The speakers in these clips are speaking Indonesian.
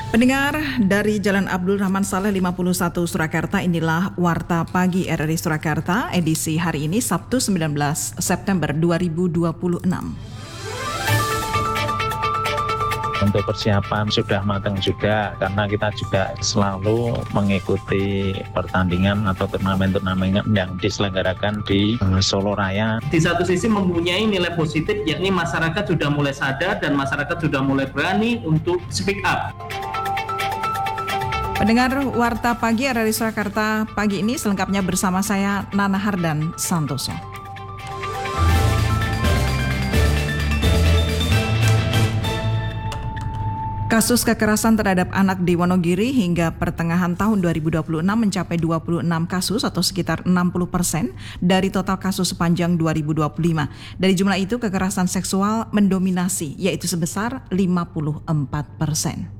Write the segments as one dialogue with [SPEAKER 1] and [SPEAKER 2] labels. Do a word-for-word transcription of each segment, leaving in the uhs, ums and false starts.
[SPEAKER 1] Pendengar dari Jalan Abdul Rahman Saleh lima puluh satu Surakarta, inilah Warta Pagi R R I Surakarta edisi hari ini Sabtu sembilan belas September dua ribu dua puluh enam.
[SPEAKER 2] Untuk persiapan sudah matang juga, karena kita juga selalu mengikuti pertandingan atau turnamen-turnamen yang diselenggarakan di Solo Raya.
[SPEAKER 3] Di satu sisi mempunyai nilai positif, yakni masyarakat sudah mulai sadar dan masyarakat sudah mulai berani untuk speak up.
[SPEAKER 1] Pendengar Warta Pagi R R I Surakarta pagi ini selengkapnya bersama saya Nana Hardan Santoso. Kasus kekerasan terhadap anak di Wonogiri hingga pertengahan tahun dua ribu dua puluh enam mencapai dua puluh enam kasus atau sekitar enam puluh persen dari total kasus sepanjang dua ribu dua puluh lima. Dari jumlah itu kekerasan seksual mendominasi, yaitu sebesar lima puluh empat persen.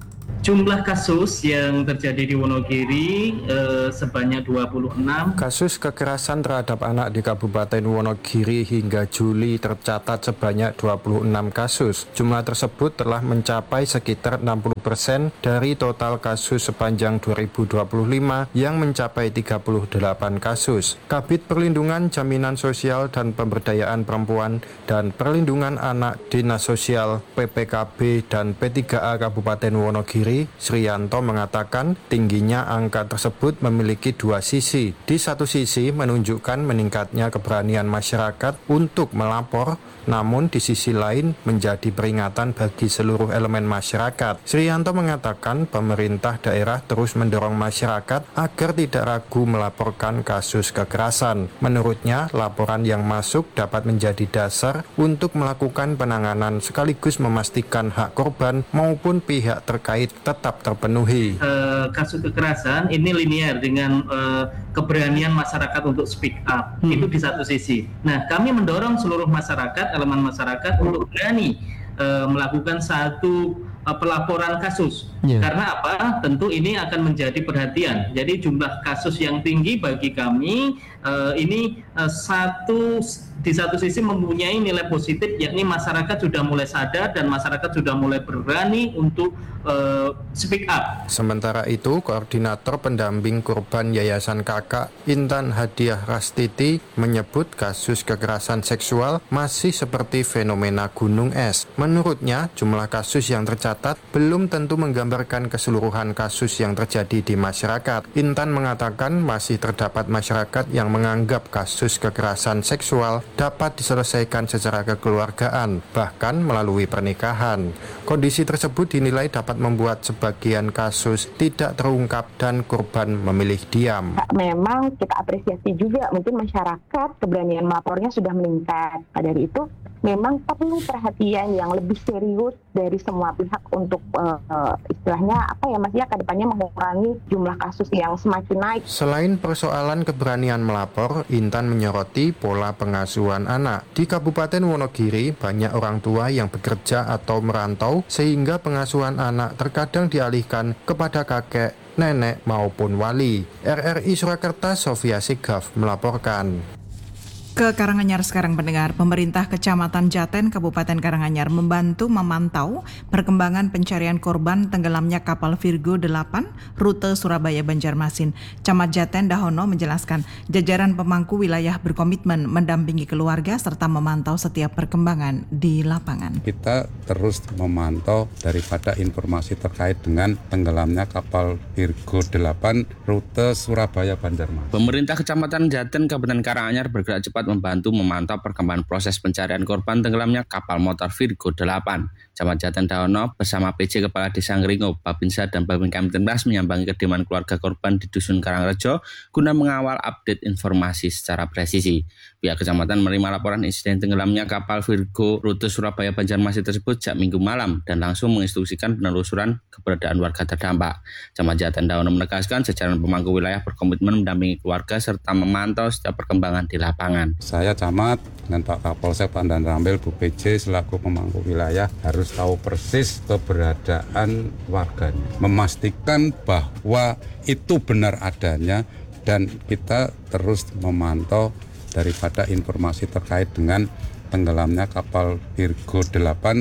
[SPEAKER 3] Jumlah kasus yang terjadi di Wonogiri eh, sebanyak dua puluh enam.
[SPEAKER 4] Kasus kekerasan terhadap anak di Kabupaten Wonogiri hingga Juli tercatat sebanyak dua puluh enam kasus. Jumlah tersebut telah mencapai sekitar enam puluh persen dari total kasus sepanjang dua ribu dua puluh lima yang mencapai tiga puluh delapan kasus. Kabid Perlindungan Jaminan Sosial dan Pemberdayaan Perempuan dan Perlindungan Anak Dinas Sosial P P K B dan P tiga A Kabupaten Wonogiri Sriyanto mengatakan tingginya angka tersebut memiliki dua sisi. Di satu sisi menunjukkan meningkatnya keberanian masyarakat untuk melapor, namun di sisi lain menjadi peringatan bagi seluruh elemen masyarakat. Sriyanto mengatakan pemerintah daerah terus mendorong masyarakat agar tidak ragu melaporkan kasus kekerasan. Menurutnya, laporan yang masuk dapat menjadi dasar untuk melakukan penanganan sekaligus memastikan hak korban maupun pihak terkait tetap terpenuhi.
[SPEAKER 3] Uh, kasus kekerasan ini linear dengan uh, keberanian masyarakat untuk speak up. Hmm. Itu di satu sisi. Nah, kami mendorong seluruh masyarakat, elemen masyarakat untuk berani uh, melakukan satu uh, pelaporan kasus. Yeah. Karena apa? Tentu ini akan menjadi perhatian. Jadi jumlah kasus yang tinggi bagi kami uh, ini uh, satu di satu sisi mempunyai nilai positif, yakni masyarakat sudah mulai sadar dan masyarakat sudah mulai berani untuk uh, speak up.
[SPEAKER 4] Sementara itu, Koordinator Pendamping Korban Yayasan Kakak Intan Hadiah Rastiti menyebut kasus kekerasan seksual masih seperti fenomena gunung es. Menurutnya, jumlah kasus yang tercatat belum tentu menggambarkan keseluruhan kasus yang terjadi di masyarakat. Intan mengatakan masih terdapat masyarakat yang menganggap kasus kekerasan seksual dapat diselesaikan secara kekeluargaan, bahkan melalui pernikahan. Kondisi tersebut dinilai dapat membuat sebagian kasus tidak terungkap dan korban memilih diam.
[SPEAKER 5] Memang kita apresiasi juga, mungkin masyarakat keberanian melapornya sudah meningkat. Dari itu memang perlu perhatian yang lebih serius dari semua pihak untuk uh, uh, istilahnya apa ya mas ya ke depannya mengurangi jumlah kasus yang semakin naik.
[SPEAKER 4] Selain persoalan keberanian melapor, Intan menyoroti pola pengasuhan anak. Di Kabupaten Wonogiri banyak orang tua yang bekerja atau merantau sehingga pengasuhan anak terkadang dialihkan kepada kakek, nenek maupun wali. R R I Surakarta Sofia Sigaf melaporkan.
[SPEAKER 1] Ke Karanganyar sekarang pendengar, pemerintah Kecamatan Jaten, Kabupaten Karanganyar membantu memantau perkembangan pencarian korban tenggelamnya kapal Virgo delapan rute Surabaya Banjarmasin. Camat Jaten Dahono menjelaskan jajaran pemangku wilayah berkomitmen mendampingi keluarga serta memantau setiap perkembangan di lapangan.
[SPEAKER 6] Kita terus memantau daripada informasi terkait dengan tenggelamnya kapal Virgo delapan rute Surabaya Banjarmasin.
[SPEAKER 7] Pemerintah Kecamatan Jaten, Kabupaten Karanganyar bergerak cepat membantu memantau perkembangan proses pencarian korban tenggelamnya kapal motor Virgo delapan. Camat Jaten Dahono bersama P J Kepala Desa Ngringo, Babinsa dan Babin Kamtibmas menyambangi kediaman keluarga korban di Dusun Karangrejo guna mengawal update informasi secara presisi. Pihak kecamatan menerima laporan insiden tenggelamnya kapal Virgo rute Surabaya Banjarmasin tersebut sejak Minggu malam dan langsung menginstruksikan penelusuran keberadaan warga terdampak. Camat Jaten Dahono menegaskan jajaran pemangku wilayah berkomitmen mendampingi keluarga serta memantau setiap perkembangan di lapangan.
[SPEAKER 6] Saya camat dengan Pak Kapolsek Pandan Rambel, Bu P J selaku pemangku wilayah harus tahu persis keberadaan warganya, memastikan bahwa itu benar adanya dan kita terus memantau daripada informasi terkait dengan tenggelamnya kapal Virgo delapan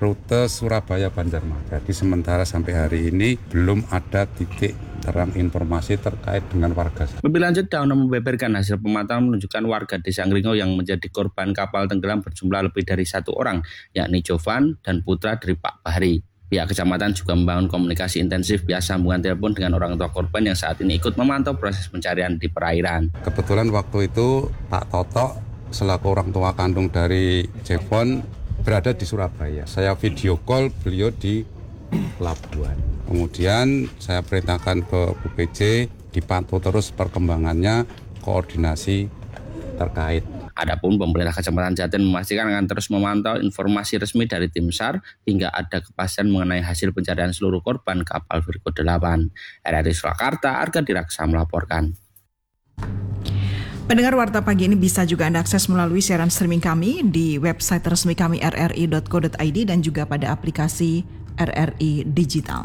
[SPEAKER 6] rute Surabaya Banjarmasin. Jadi sementara sampai hari ini belum ada titik terang informasi terkait dengan warga.
[SPEAKER 7] Lebih lanjut, Daono membeberkan hasil pemantauan menunjukkan warga Desa Ngringo yang menjadi korban kapal tenggelam berjumlah lebih dari satu orang, yakni Jovan dan putra dari Pak Bahri. Pihak kecamatan juga membangun komunikasi intensif via sambungan telepon dengan orang tua korban yang saat ini ikut memantau proses pencarian di perairan.
[SPEAKER 6] Kebetulan waktu itu Pak Toto selaku orang tua kandung dari Jovan berada di Surabaya. Saya video call beliau di pelabuhan. Kemudian saya perintahkan ke Bu P J dipantau terus perkembangannya, koordinasi terkait.
[SPEAKER 7] Adapun pemerintah Kecamatan Jaten memastikan akan terus memantau informasi resmi dari tim S A R hingga ada kepastian mengenai hasil pencarian seluruh korban kapal Virgo delapan. R R I Surakarta, Arga Diraksa melaporkan.
[SPEAKER 1] Pendengar Warta Pagi ini bisa juga Anda akses melalui siaran streaming kami di website resmi kami r r i dot co dot i d dan juga pada aplikasi R R I Digital.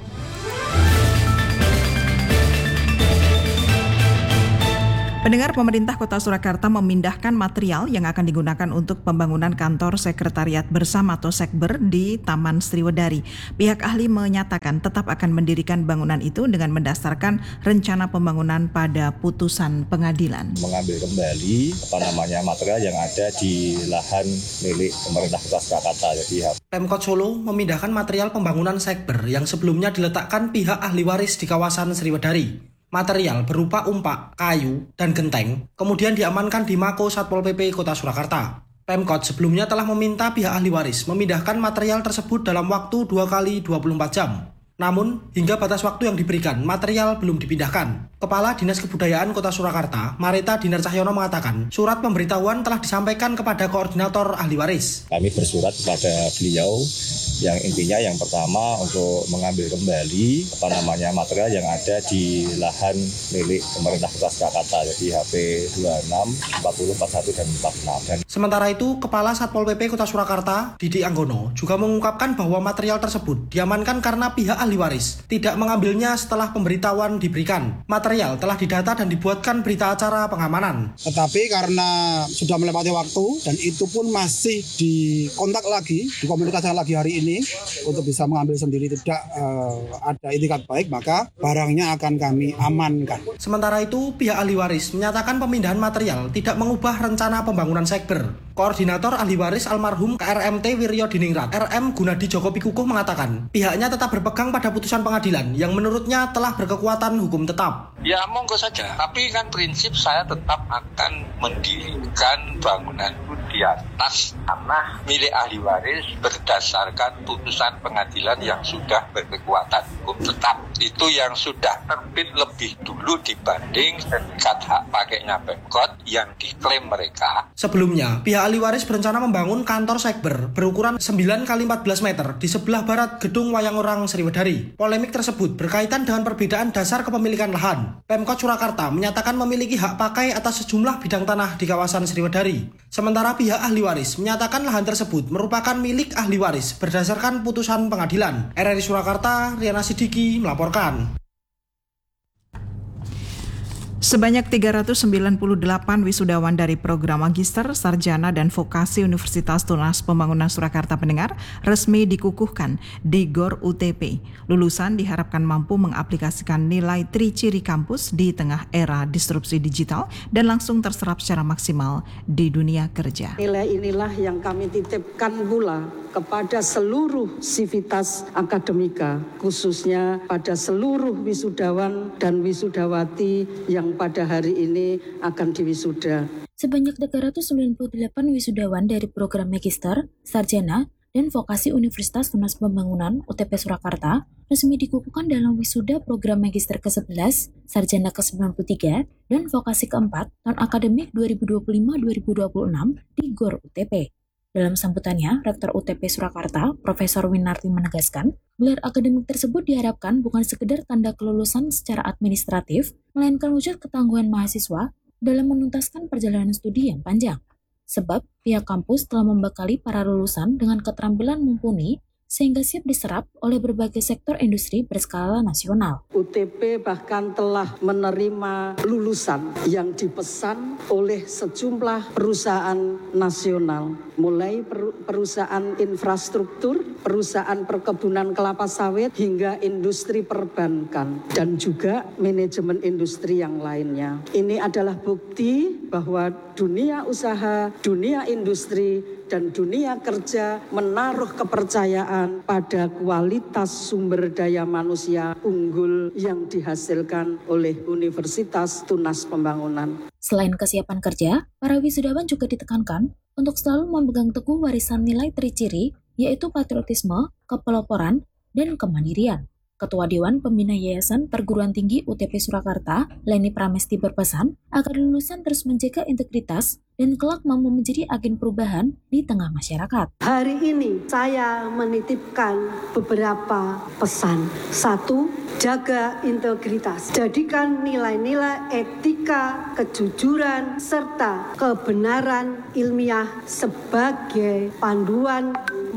[SPEAKER 1] Pendengar, pemerintah Kota Surakarta memindahkan material yang akan digunakan untuk pembangunan kantor sekretariat bersama atau Sekber di Taman Sriwedari. Pihak ahli menyatakan tetap akan mendirikan bangunan itu dengan mendasarkan rencana pembangunan pada putusan pengadilan.
[SPEAKER 8] Mengambil kembali apa namanya material yang ada di lahan milik pemerintah Kota Surakarta. Jadi
[SPEAKER 9] Pemkot Solo memindahkan material pembangunan Sekber yang sebelumnya diletakkan pihak ahli waris di kawasan Sriwedari. Material berupa umpak, kayu, dan genteng kemudian diamankan di Mako Satpol P P Kota Surakarta. Pemkot sebelumnya telah meminta pihak ahli waris memindahkan material tersebut dalam waktu dua kali dua puluh empat jam. Namun, hingga batas waktu yang diberikan, material belum dipindahkan. Kepala Dinas Kebudayaan Kota Surakarta, Marita Dinar Cahyono mengatakan, surat pemberitahuan telah disampaikan kepada koordinator ahli waris.
[SPEAKER 8] Kami bersurat kepada beliau yang intinya yang pertama untuk mengambil kembali apa namanya material yang ada di lahan milik pemerintah Kota Surakarta, jadi H P dua puluh enam, empat puluh, empat puluh satu, dan empat puluh enam. Dan
[SPEAKER 9] sementara itu, Kepala Satpol P P Kota Surakarta, Didi Anggono, juga mengungkapkan bahwa material tersebut diamankan karena pihak ahli waris tidak mengambilnya setelah pemberitahuan diberikan. Material telah didata dan dibuatkan berita acara pengamanan.
[SPEAKER 10] Tetapi karena sudah melewati waktu dan itu pun masih dikontak lagi, dikomunikasikan lagi hari ini untuk bisa mengambil sendiri, tidak uh, ada itikat baik, maka barangnya akan kami amankan.
[SPEAKER 9] Sementara itu, pihak ahli waris menyatakan pemindahan material tidak mengubah rencana pembangunan Sekber. Koordinator ahli waris almarhum K R M T Wiryo Diningrat, R M Gunadi Joko Pikukuh mengatakan, pihaknya tetap berpegang pada putusan pengadilan yang menurutnya telah berkekuatan hukum tetap.
[SPEAKER 11] Ya monggo saja, tapi kan prinsip saya tetap akan mendirikan bangunan di atas tanah milik ahli waris berdasarkan putusan pengadilan yang sudah berkekuatan hukum tetap. Itu yang sudah terbit lebih dulu dibanding sertifikat hak pakainya Pemkot yang diklaim mereka.
[SPEAKER 9] Sebelumnya, pihak ahli waris berencana membangun kantor Sekber berukuran sembilan kali empat belas meter di sebelah barat Gedung Wayangurang Sriwedari. Polemik tersebut berkaitan dengan perbedaan dasar kepemilikan lahan. Pemkot Surakarta menyatakan memiliki hak pakai atas sejumlah bidang tanah di kawasan Sriwedari. Sementara pihak ahli waris menyatakan lahan tersebut merupakan milik ahli waris berdasarkan putusan pengadilan. R R I Surakarta, Riana Sidiki melaporkan.
[SPEAKER 1] Sebanyak tiga ratus sembilan puluh delapan wisudawan dari program Magister, Sarjana, dan Vokasi Universitas Tunas Pembangunan Surakarta pendengar resmi dikukuhkan di G O R U T P. Lulusan diharapkan mampu mengaplikasikan nilai tri-ciri kampus di tengah era disrupsi digital dan langsung terserap secara maksimal di dunia kerja.
[SPEAKER 12] Nilai inilah yang kami titipkan pula kepada seluruh sivitas akademika, khususnya pada seluruh wisudawan dan wisudawati yang pada hari ini akan diwisuda.
[SPEAKER 13] Sebanyak tiga ratus sembilan puluh delapan wisudawan dari program Magister, Sarjana, dan Vokasi Universitas Tunas Pembangunan U T P Surakarta resmi dikukuhkan dalam wisuda program Magister ke sebelas, Sarjana ke sembilan puluh tiga, dan Vokasi keempat tahun akademik dua ribu dua puluh lima dua ribu dua puluh enam di G O R U T P. Dalam sambutannya, Rektor U T P Surakarta, Profesor Winarti menegaskan, gelar akademik tersebut diharapkan bukan sekedar tanda kelulusan secara administratif, melainkan wujud ketangguhan mahasiswa dalam menuntaskan perjalanan studi yang panjang. Sebab, pihak kampus telah membekali para lulusan dengan keterampilan mumpuni sehingga siap diserap oleh berbagai sektor industri berskala nasional.
[SPEAKER 12] U T P bahkan telah menerima lulusan yang dipesan oleh sejumlah perusahaan nasional, mulai perusahaan infrastruktur, perusahaan perkebunan kelapa sawit, hingga industri perbankan, dan juga manajemen industri yang lainnya. Ini adalah bukti bahwa dunia usaha, dunia industri, dan dunia kerja menaruh kepercayaan pada kualitas sumber daya manusia unggul yang dihasilkan oleh Universitas Tunas Pembangunan.
[SPEAKER 13] Selain kesiapan kerja, para wisudawan juga ditekankan untuk selalu memegang teguh warisan nilai triciri, yaitu patriotisme, kepeloporan, dan kemandirian. Ketua Dewan Pembina Yayasan Perguruan Tinggi U T P Surakarta, Leni Pramesti berpesan agar lulusan terus menjaga integritas dan kelak mampu menjadi agen perubahan di tengah masyarakat.
[SPEAKER 14] Hari ini saya menitipkan beberapa pesan. Satu, jaga integritas. Jadikan nilai-nilai etika, kejujuran, serta kebenaran ilmiah sebagai panduan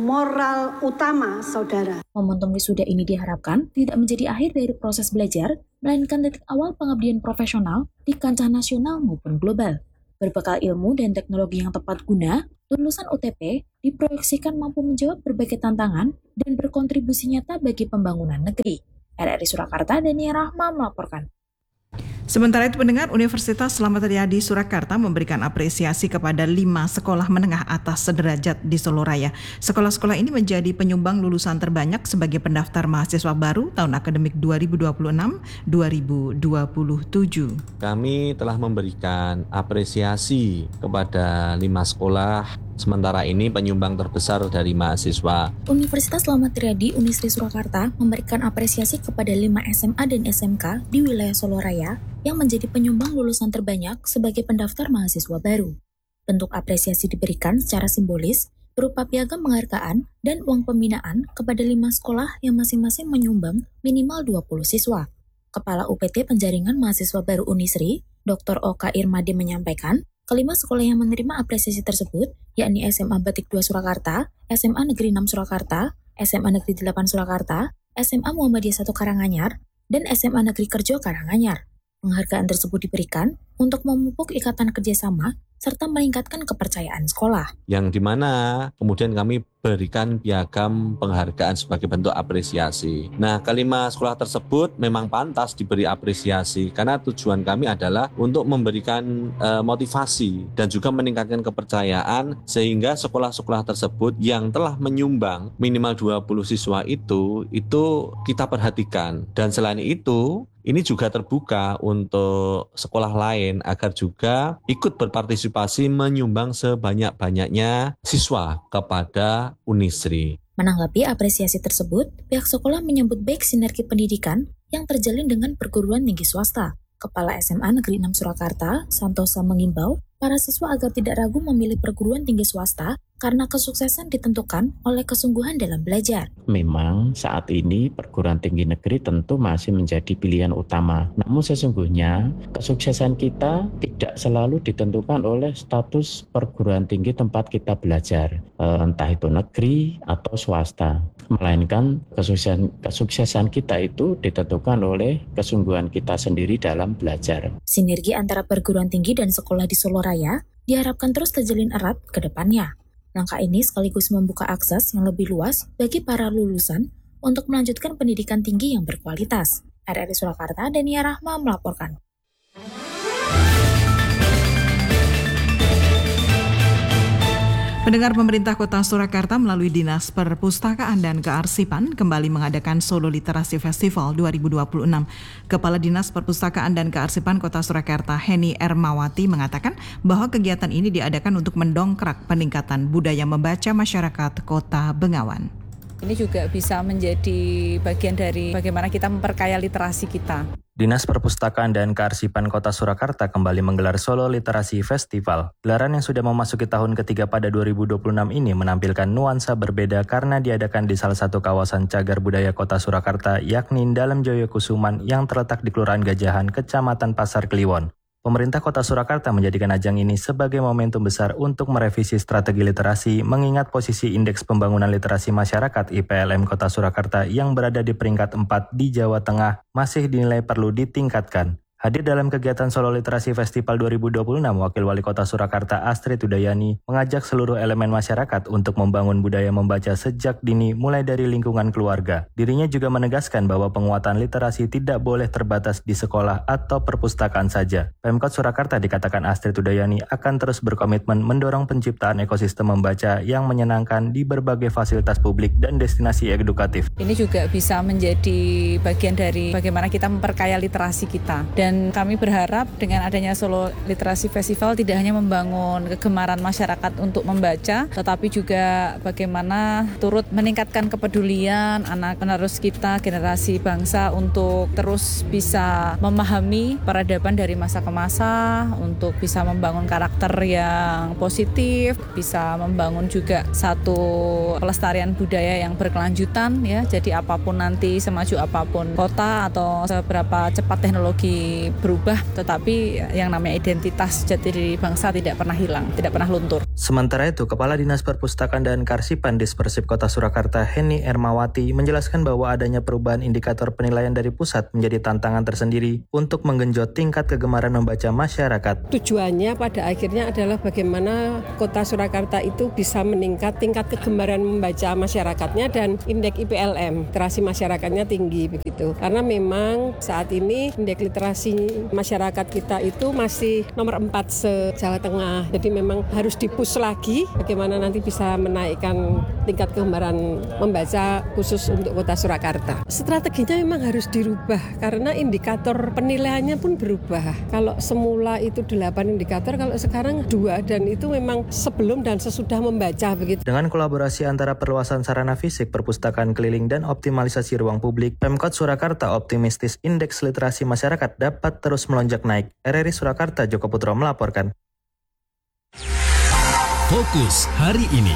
[SPEAKER 14] moral utama saudara.
[SPEAKER 13] Momentum wisuda ini diharapkan tidak menjadi akhir dari proses belajar, melainkan titik awal pengabdian profesional di kancah nasional maupun global. Berbekal ilmu dan teknologi yang tepat guna, lulusan U T P diproyeksikan mampu menjawab berbagai tantangan dan berkontribusi nyata bagi pembangunan negeri. R R I Surakarta, Dania Rahma melaporkan.
[SPEAKER 1] Sementara itu pendengar, Universitas Slamet Riyadi Surakarta memberikan apresiasi kepada lima sekolah menengah atas sederajat di Solo Raya. Sekolah-sekolah ini menjadi penyumbang lulusan terbanyak sebagai pendaftar mahasiswa baru tahun akademik dua ribu dua puluh enam dua ribu dua puluh tujuh.
[SPEAKER 15] Kami telah memberikan apresiasi kepada lima sekolah sementara ini penyumbang terbesar dari mahasiswa.
[SPEAKER 13] Universitas Slamet Riyadi Unisri Surakarta memberikan apresiasi kepada lima S M A dan S M K di wilayah Solo Raya yang menjadi penyumbang lulusan terbanyak sebagai pendaftar mahasiswa baru. Bentuk apresiasi diberikan secara simbolis berupa piagam penghargaan dan uang pembinaan kepada lima sekolah yang masing-masing menyumbang minimal dua puluh siswa. Kepala U P T Penjaringan Mahasiswa Baru Unisri, Doktor Oka Irmadi menyampaikan, kelima sekolah yang menerima apresiasi tersebut, yakni S M A Batik dua Surakarta, S M A Negeri enam Surakarta, S M A Negeri delapan Surakarta, S M A Muhammadiyah satu Karanganyar, dan S M A Negeri Kerjo Karanganyar. Penghargaan tersebut diberikan untuk memupuk ikatan kerjasama serta meningkatkan kepercayaan sekolah.
[SPEAKER 15] Yang dimana kemudian kami berikan piagam penghargaan sebagai bentuk apresiasi. Nah, kelima sekolah tersebut memang pantas diberi apresiasi karena tujuan kami adalah untuk memberikan e, motivasi dan juga meningkatkan kepercayaan sehingga sekolah-sekolah tersebut yang telah menyumbang minimal dua puluh siswa itu, itu kita perhatikan. Dan selain itu, ini juga terbuka untuk sekolah lain agar juga ikut berpartisipasi menyumbang sebanyak-banyaknya siswa kepada Unisri.
[SPEAKER 13] Menanggapi apresiasi tersebut, pihak sekolah menyambut baik sinergi pendidikan yang terjalin dengan perguruan tinggi swasta. Kepala S M A Negeri enam Surakarta, Santosa mengimbau para siswa agar tidak ragu memilih perguruan tinggi swasta karena kesuksesan ditentukan oleh kesungguhan dalam belajar.
[SPEAKER 16] Memang saat ini perguruan tinggi negeri tentu masih menjadi pilihan utama. Namun sesungguhnya kesuksesan kita tidak selalu ditentukan oleh status perguruan tinggi tempat kita belajar, entah itu negeri atau swasta. Melainkan kesuksesan, kesuksesan kita itu ditentukan oleh kesungguhan kita sendiri dalam belajar.
[SPEAKER 13] Sinergi antara perguruan tinggi dan sekolah di Solo Raya diharapkan terus terjalin erat ke depannya. Langkah ini sekaligus membuka akses yang lebih luas bagi para lulusan untuk melanjutkan pendidikan tinggi yang berkualitas. R R I Surakarta, Dania Rahma melaporkan.
[SPEAKER 1] Pendengar, pemerintah Kota Surakarta melalui Dinas Perpustakaan dan Kearsipan kembali mengadakan Solo Literasi Festival dua ribu dua puluh enam. Kepala Dinas Perpustakaan dan Kearsipan Kota Surakarta, Heni Ermawati, mengatakan bahwa kegiatan ini diadakan untuk mendongkrak peningkatan budaya membaca masyarakat Kota Bengawan.
[SPEAKER 17] Ini juga bisa menjadi bagian dari bagaimana kita memperkaya literasi kita.
[SPEAKER 18] Dinas Perpustakaan dan Kearsipan Kota Surakarta kembali menggelar Solo Literasi Festival. Gelaran yang sudah memasuki tahun ketiga pada dua ribu dua puluh enam ini menampilkan nuansa berbeda karena diadakan di salah satu kawasan cagar budaya Kota Surakarta, yakni Dalam Joyo Kusuman yang terletak di Kelurahan Gajahan, Kecamatan Pasar Kliwon. Pemerintah Kota Surakarta menjadikan ajang ini sebagai momentum besar untuk merevisi strategi literasi mengingat posisi Indeks Pembangunan Literasi Masyarakat I P L M Kota Surakarta yang berada di peringkat empat di Jawa Tengah masih dinilai perlu ditingkatkan. Hadir dalam kegiatan Solo Literasi Festival dua ribu dua puluh enam, Wakil Wali Kota Surakarta Astrid Udayani mengajak seluruh elemen masyarakat untuk membangun budaya membaca sejak dini mulai dari lingkungan keluarga. Dirinya juga menegaskan bahwa penguatan literasi tidak boleh terbatas di sekolah atau perpustakaan saja. Pemkot Surakarta, dikatakan Astrid Udayani, akan terus berkomitmen mendorong penciptaan ekosistem membaca yang menyenangkan di berbagai fasilitas publik dan destinasi edukatif.
[SPEAKER 17] Ini juga bisa menjadi bagian dari bagaimana kita memperkaya literasi kita. Dan Dan kami berharap dengan adanya Solo Literasi Festival tidak hanya membangun kegemaran masyarakat untuk membaca, tetapi juga bagaimana turut meningkatkan kepedulian anak penerus kita, generasi bangsa untuk terus bisa memahami peradaban dari masa ke masa, untuk bisa membangun karakter yang positif, bisa membangun juga satu pelestarian budaya yang berkelanjutan ya. Jadi apapun nanti, semaju apapun kota atau seberapa cepat teknologi berubah, tetapi yang namanya identitas jati diri bangsa tidak pernah hilang, tidak pernah luntur.
[SPEAKER 18] Sementara itu, Kepala Dinas Perpustakaan dan Karsipan Dispersip Kota Surakarta Heni Ermawati menjelaskan bahwa adanya perubahan indikator penilaian dari pusat menjadi tantangan tersendiri untuk menggenjot tingkat kegemaran membaca masyarakat.
[SPEAKER 19] Tujuannya pada akhirnya adalah bagaimana Kota Surakarta itu bisa meningkat tingkat kegemaran membaca masyarakatnya dan indeks I P L M, literasi masyarakatnya tinggi begitu. Karena memang saat ini indeks literasi masyarakat kita itu masih nomor empat se-Jawa Tengah. Jadi memang harus dipush lagi bagaimana nanti bisa menaikkan tingkat kegemaran membaca khusus untuk Kota Surakarta. Strateginya memang harus dirubah karena indikator penilaiannya pun berubah. Kalau semula itu delapan indikator, kalau sekarang dua, dan itu memang sebelum dan sesudah membaca begitu.
[SPEAKER 18] Dengan kolaborasi antara perluasan sarana fisik, perpustakaan keliling, dan optimalisasi ruang publik, Pemkot Surakarta optimistis indeks literasi masyarakat dapat terus melonjak naik. R R I Surakarta, Joko Putro melaporkan.
[SPEAKER 20] Fokus hari ini.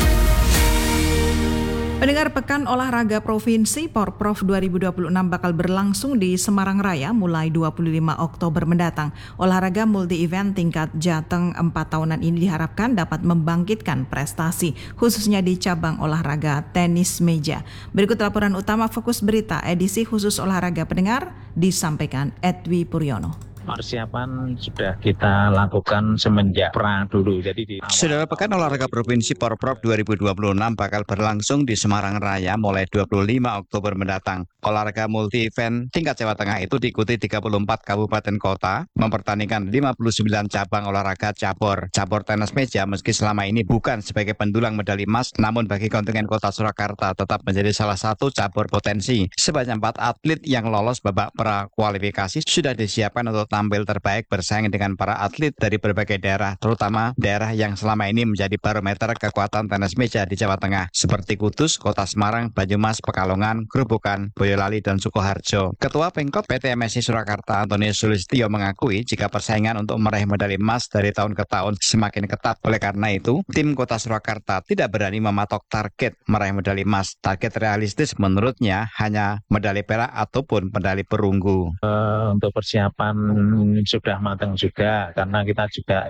[SPEAKER 1] Pendengar, Pekan Olahraga Provinsi Porprov dua ribu dua puluh enam bakal berlangsung di Semarang Raya mulai dua puluh lima Oktober mendatang. Olahraga multi-event tingkat Jateng empat tahunan ini diharapkan dapat membangkitkan prestasi, khususnya di cabang olahraga tenis meja. Berikut laporan utama Fokus Berita edisi khusus olahraga, pendengar, disampaikan Edwi Puryono.
[SPEAKER 2] Persiapan sudah kita lakukan semenjak pra dulu. Jadi di awal...
[SPEAKER 21] Saudara, Pekan Olahraga Provinsi Porprov dua ribu dua puluh enam bakal berlangsung di Semarang Raya mulai dua puluh lima Oktober mendatang. Olahraga multi-event tingkat Jawa Tengah itu diikuti tiga puluh empat kabupaten kota, mempertandingkan lima puluh sembilan cabang olahraga cabur. Cabur tenis meja meski selama ini bukan sebagai pendulang medali emas, namun bagi kontingen Kota Surakarta tetap menjadi salah satu cabur potensi. Sebanyak empat atlet yang lolos babak prakualifikasi sudah disiapkan untuk tampil terbaik bersaing dengan para atlet dari berbagai daerah, terutama daerah yang selama ini menjadi barometer kekuatan tenis meja di Jawa Tengah, seperti Kudus, Kota Semarang, Banyumas, Pekalongan, Grobogan, Boyolali, dan Sukoharjo. Ketua Pemkot P T M S I Surakarta, Antonius Sulistyo, mengakui jika persaingan untuk meraih medali emas dari tahun ke tahun semakin ketat. Oleh karena itu, tim Kota Surakarta tidak berani mematok target meraih medali emas. Target realistis menurutnya hanya medali perak ataupun medali perunggu.
[SPEAKER 2] Uh, untuk persiapan sudah matang juga, karena kita juga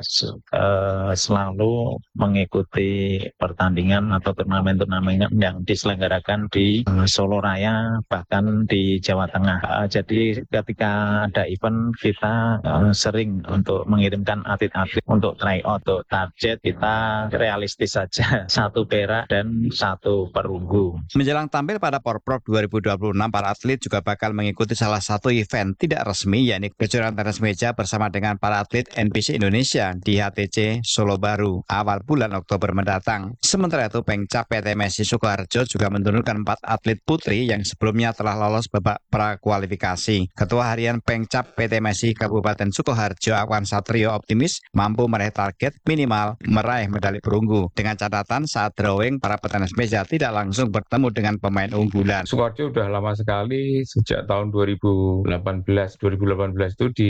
[SPEAKER 2] uh, selalu mengikuti pertandingan atau turnamen-turnamen yang diselenggarakan di uh, Solo Raya, bahkan di Jawa Tengah. Uh, jadi ketika ada event, kita uh, sering untuk mengirimkan atlet-atlet untuk tryout. Untuk target kita realistis saja, satu perak dan satu perunggu.
[SPEAKER 21] Menjelang tampil pada Porprov dua ribu dua puluh enam, para atlet juga bakal mengikuti salah satu event tidak resmi, yakni kejuaraan tenis meja bersama dengan para atlet N P C Indonesia di H T C Solo Baru awal bulan Oktober mendatang. Sementara itu, Pengcap P T M S I Sukoharjo juga menurunkan empat atlet putri yang sebelumnya telah lolos babak prakualifikasi. Ketua Harian Pengcap P T M S I Kabupaten Sukoharjo, Awan Satrio, optimis mampu meraih target minimal meraih medali perunggu. Dengan catatan saat drawing, para petenis meja tidak langsung bertemu dengan pemain unggulan.
[SPEAKER 22] Sukoharjo sudah lama sekali, sejak tahun dua ribu delapan belas dua ribu delapan belas itu di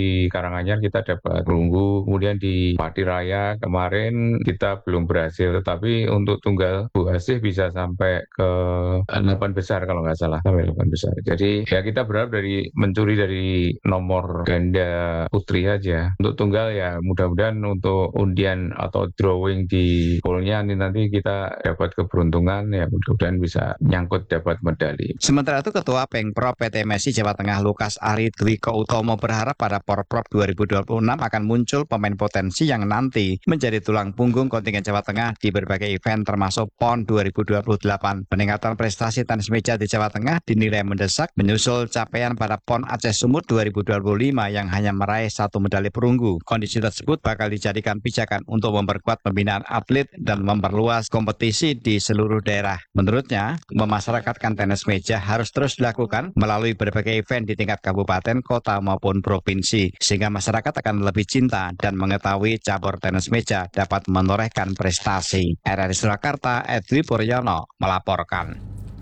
[SPEAKER 3] di Karanganyar kita dapat perunggu, kemudian di Pati Raya kemarin kita belum berhasil, tetapi untuk tunggal Bu Asih bisa sampai ke delapan besar kalau nggak salah, sampai delapan besar. Jadi ya kita berharap dari mencuri dari nomor ganda putri aja. Untuk tunggal ya mudah-mudahan untuk undian atau drawing di poolnya nanti kita dapat keberuntungan, ya mudah-mudahan bisa nyangkut dapat medali.
[SPEAKER 21] Sementara itu Ketua Pengprov P T M S I Jawa Tengah Lukas Ari Dwiko Utomo berharap pada Porprov dua ribu dua puluh enam akan muncul pemain potensi yang nanti menjadi tulang punggung kontingen Jawa Tengah di berbagai event termasuk P O N dua ribu dua puluh delapan. Peningkatan prestasi tenis meja di Jawa Tengah dinilai mendesak menyusul capaian pada P O N Aceh Sumut dua ribu dua puluh lima yang hanya meraih satu medali perunggu. Kondisi tersebut bakal dijadikan pijakan untuk memperkuat pembinaan atlet dan memperluas kompetisi di seluruh daerah. Menurutnya, memasyarakatkan tenis meja harus terus dilakukan melalui berbagai event di tingkat kabupaten, kota maupun provinsi, sehingga masyarakat akan lebih cinta dan mengetahui cabur tenis meja dapat menorehkan prestasi. R R I Surakarta, Edwi Puryono melaporkan.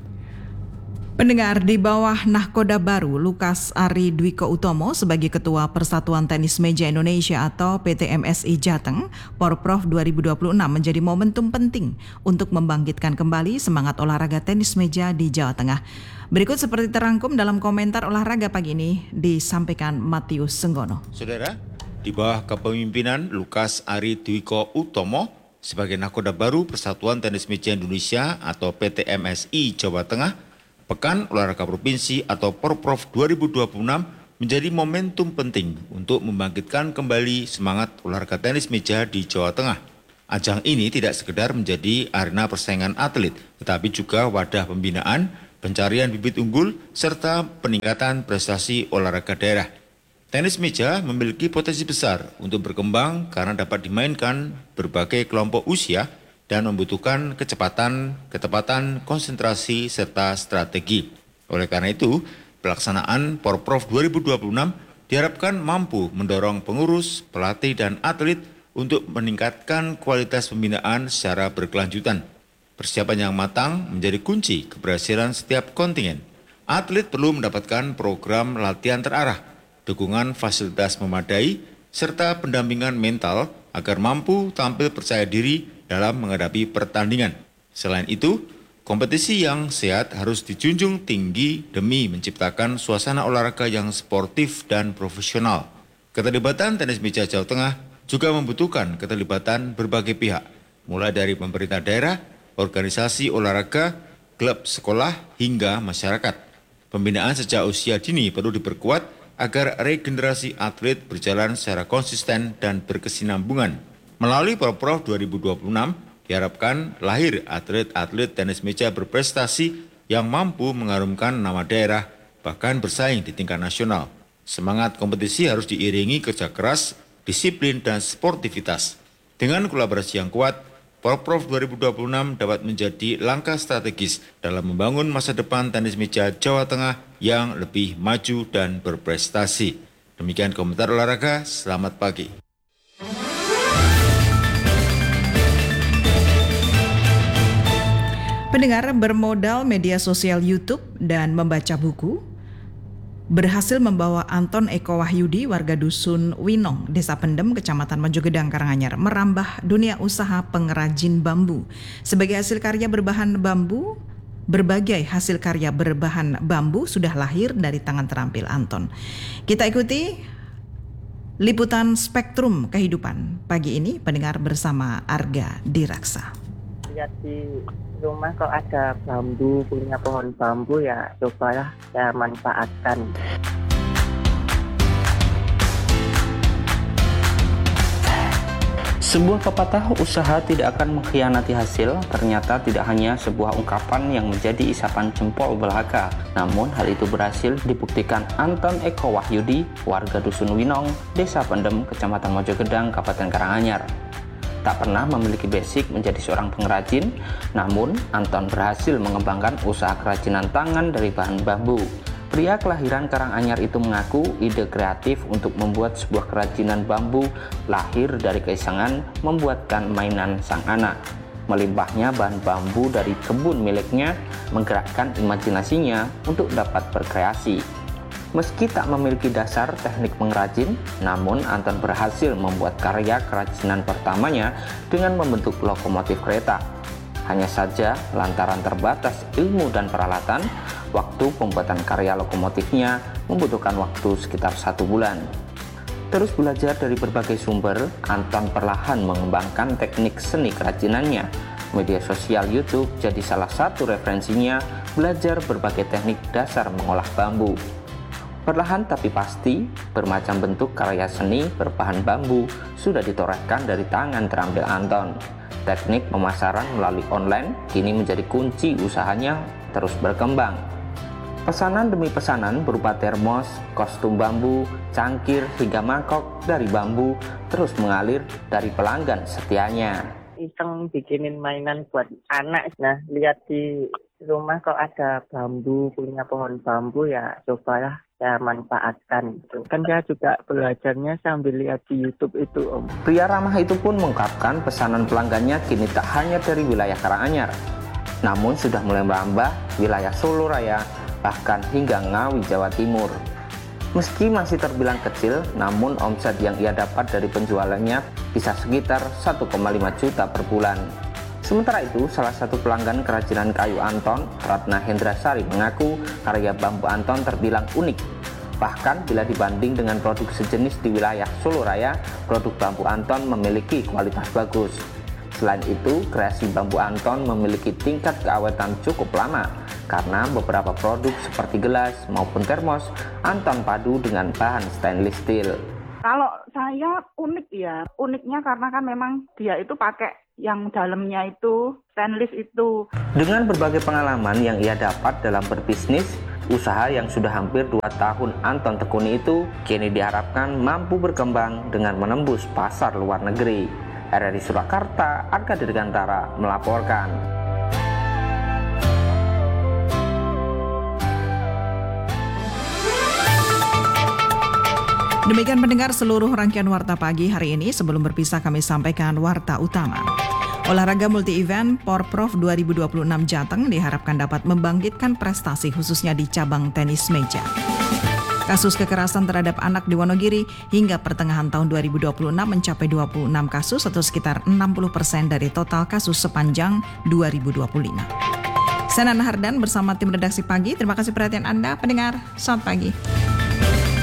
[SPEAKER 1] Pendengar, di bawah nahkoda baru Lukas Ari Dwiko Utomo sebagai Ketua Persatuan Tenis Meja Indonesia atau P T M S I Jateng, Porprov dua ribu dua puluh enam menjadi momentum penting untuk membangkitkan kembali semangat olahraga tenis meja di Jawa Tengah. Berikut seperti terangkum dalam komentar olahraga pagi ini disampaikan Matius Senggono.
[SPEAKER 22] Saudara, di bawah kepemimpinan Lukas Ari Dwiko Utomo sebagai nahkoda baru Persatuan Tenis Meja Indonesia atau P T M S I Jawa Tengah, Pekan Olahraga Provinsi atau Porprov dua ribu dua puluh enam menjadi momentum penting untuk membangkitkan kembali semangat olahraga tenis meja di Jawa Tengah. Ajang ini tidak sekedar menjadi arena persaingan atlet, tetapi juga wadah pembinaan, pencarian bibit unggul, serta peningkatan prestasi olahraga daerah. Tenis meja memiliki potensi besar untuk berkembang karena dapat dimainkan berbagai kelompok usia dan membutuhkan kecepatan, ketepatan, konsentrasi, serta strategi. Oleh karena itu, pelaksanaan Porprov dua ribu dua puluh enam diharapkan mampu mendorong pengurus, pelatih, dan atlet untuk meningkatkan kualitas pembinaan secara berkelanjutan. Persiapan yang matang menjadi kunci keberhasilan setiap kontingen. Atlet perlu mendapatkan program latihan terarah, dukungan fasilitas memadai, serta pendampingan mental agar mampu tampil percaya diri dalam menghadapi pertandingan. Selain itu, kompetisi yang sehat harus dijunjung tinggi demi menciptakan suasana olahraga yang sportif dan profesional. Keterlibatan tenis meja Jawa Tengah juga membutuhkan keterlibatan berbagai pihak, mulai dari pemerintah daerah, organisasi olahraga, klub sekolah, hingga masyarakat. Pembinaan sejak usia dini perlu diperkuat agar regenerasi atlet berjalan secara konsisten dan berkesinambungan. Melalui Porprov dua ribu dua puluh enam, diharapkan lahir atlet-atlet tenis meja berprestasi yang mampu mengharumkan nama daerah, bahkan bersaing di tingkat nasional. Semangat kompetisi harus diiringi kerja keras, disiplin, dan sportivitas. Dengan kolaborasi yang kuat, Porprov dua ribu dua puluh enam dapat menjadi langkah strategis dalam membangun masa depan tenis meja Jawa Tengah yang lebih maju dan berprestasi. Demikian komentar olahraga, selamat pagi.
[SPEAKER 1] Pendengar, bermodal media sosial YouTube dan membaca buku, berhasil membawa Anton Eko Wahyudi, warga Dusun Winong, Desa Pendem, Kecamatan Mojogedang, Karanganyar, merambah dunia usaha pengrajin bambu. Sebagai hasil karya berbahan bambu, berbagai hasil karya berbahan bambu sudah lahir dari tangan terampil Anton. Kita ikuti liputan Spektrum Kehidupan pagi ini, pendengar, bersama Arga Diraksa.
[SPEAKER 23] Lihat di rumah kalau ada bambu, punya pohon bambu, ya cobalah saya manfaatkan.
[SPEAKER 7] Sebuah pepatah usaha tidak akan mengkhianati hasil ternyata tidak hanya sebuah ungkapan yang menjadi isapan jempol belaka. Namun hal itu berhasil dibuktikan Anton Eko Wahyudi, warga Dusun Winong, Desa Pendem, Kecamatan Mojogedang, Kabupaten Karanganyar. Tak pernah memiliki basic menjadi seorang pengrajin, namun Anton berhasil mengembangkan usaha kerajinan tangan dari bahan bambu. Pria kelahiran Karanganyar itu mengaku ide kreatif untuk membuat sebuah kerajinan bambu lahir dari keisengan membuatkan mainan sang anak. Melimpahnya bahan bambu dari kebun miliknya menggerakkan imajinasinya untuk dapat berkreasi.
[SPEAKER 4] Meski tak memiliki dasar teknik pengrajin, namun Anton berhasil membuat karya kerajinan pertamanya dengan membentuk lokomotif kereta. Hanya saja, lantaran terbatas ilmu dan peralatan, waktu pembuatan karya lokomotifnya membutuhkan waktu sekitar satu bulan. Terus belajar dari berbagai sumber, Anton perlahan mengembangkan teknik seni kerajinannya. Media sosial YouTube jadi salah satu referensinya belajar berbagai teknik dasar mengolah bambu. Perlahan tapi pasti, bermacam bentuk karya seni berbahan bambu sudah ditorehkan dari tangan terampil Anton. Teknik pemasaran melalui online kini menjadi kunci usahanya terus berkembang. Pesanan demi pesanan berupa termos, kostum bambu, cangkir, hingga mangkok dari bambu terus mengalir dari pelanggan setianya.
[SPEAKER 23] Iseng bikinin mainan buat anak. Nah, lihat di rumah kok ada bambu, punya pohon bambu, ya cobalah saya manfaatkan. Kan saya juga belajarnya sambil lihat di YouTube itu, Om.
[SPEAKER 4] Pria ramah itu pun mengungkapkan pesanan pelanggannya kini tak hanya dari wilayah Karanganyar, namun sudah mulai merambah wilayah Solo Raya, bahkan hingga Ngawi, Jawa Timur. Meski masih terbilang kecil, namun omset yang ia dapat dari penjualannya bisa sekitar satu koma lima juta per bulan. Sementara itu, salah satu pelanggan kerajinan kayu Anton, Ratna Hendrasari, mengaku karya bambu Anton terbilang unik. Bahkan bila dibanding dengan produk sejenis di wilayah Solo Raya, produk bambu Anton memiliki kualitas bagus. Selain itu, kreasi bambu Anton memiliki tingkat keawetan cukup lama, karena beberapa produk seperti gelas maupun termos, Anton padu dengan bahan stainless steel.
[SPEAKER 5] Kalau saya unik ya, uniknya karena kan memang dia itu pakai yang dalamnya itu stainless itu.
[SPEAKER 4] Dengan berbagai pengalaman yang ia dapat dalam berbisnis, usaha yang sudah hampir dua tahun Anton tekuni itu kini diharapkan mampu berkembang dengan menembus pasar luar negeri. R R I Surakarta, Arka Dirgantara melaporkan.
[SPEAKER 1] Demikian pendengar seluruh rangkaian Warta Pagi hari ini. Sebelum berpisah kami sampaikan Warta Utama. Olahraga multi-event Porprov dua ribu dua puluh enam Jateng diharapkan dapat membangkitkan prestasi khususnya di cabang tenis meja. Kasus kekerasan terhadap anak di Wonogiri hingga pertengahan tahun dua ribu dua puluh enam mencapai dua puluh enam kasus atau sekitar enam puluh persen dari total kasus sepanjang dua ribu dua puluh lima. Saya Nana Hardan bersama tim redaksi pagi. Terima kasih perhatian Anda pendengar. Selamat pagi.